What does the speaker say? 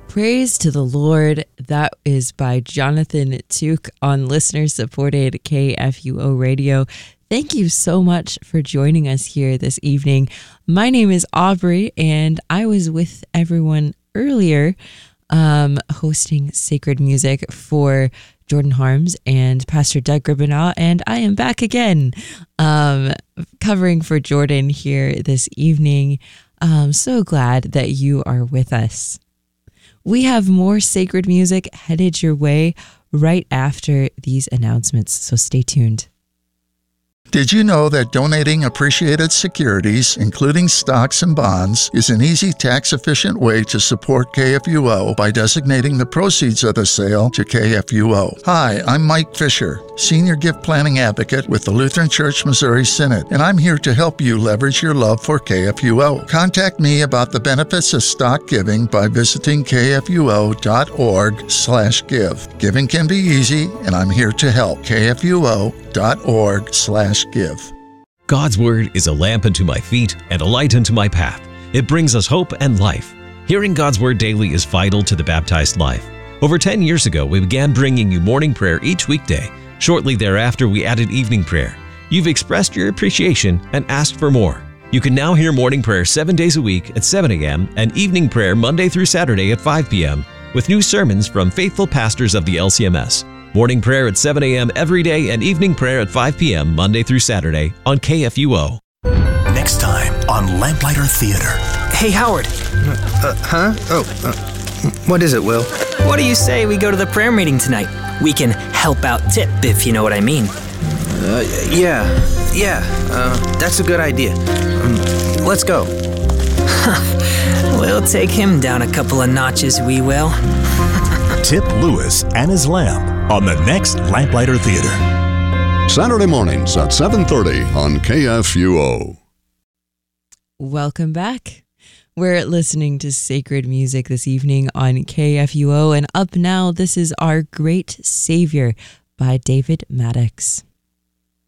Praise to the Lord. That is by Jonathan Tuke on listener-supported KFUO Radio. Thank you so much for joining us here this evening. My name is Aubrey, and I was with everyone earlier hosting sacred music for Jordan Harms and Pastor Doug Gribbenau, and I am back again covering for Jordan here this evening. I'm so glad that you are with us. We have more sacred music headed your way right after these announcements, so stay tuned. Did you know that donating appreciated securities, including stocks and bonds, is an easy, tax-efficient way to support KFUO by designating the proceeds of the sale to KFUO? Hi, I'm Mike Fisher, Senior Gift Planning Advocate with the Lutheran Church Missouri Synod, and I'm here to help you leverage your love for KFUO. Contact me about the benefits of stock giving by visiting kfuo.org/give. Giving can be easy, and I'm here to help. kfuo.org/give. God's Word is a lamp unto my feet and a light unto my path. It brings us hope and life. Hearing God's Word daily is vital to the baptized life. Over 10 years ago, we began bringing you morning prayer each weekday. Shortly thereafter, we added evening prayer. You've expressed your appreciation and asked for more. You can now hear morning prayer 7 days a week at 7 a.m. and evening prayer Monday through Saturday at 5 p.m. with new sermons from faithful pastors of the LCMS. Morning prayer at 7 a.m. every day and evening prayer at 5 p.m. Monday through Saturday on KFUO. Next time on Lamplighter Theater. Hey, Howard. What is it, Will? What do you say we go to the prayer meeting tonight? We can help out Tip, if you know what I mean. That's a good idea. Let's go. We'll take him down a couple of notches, we will. Tip Lewis and his lamp on the next Lamplighter Theater. Saturday mornings at 7:30 on KFUO. Welcome back. We're listening to sacred music this evening on KFUO, and up now, this is Our Great Savior by David Maddox.